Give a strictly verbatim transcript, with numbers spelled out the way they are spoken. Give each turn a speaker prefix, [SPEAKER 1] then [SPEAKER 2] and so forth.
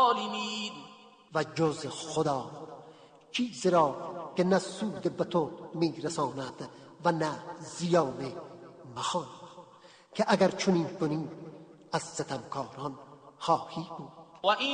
[SPEAKER 1] الظالمین.
[SPEAKER 2] و جز خدا چیزی را که نه سود به تو میرساند و نه زیان مخوان، که اگر چنین کنی از ستمکاران خواهی بود.
[SPEAKER 1] و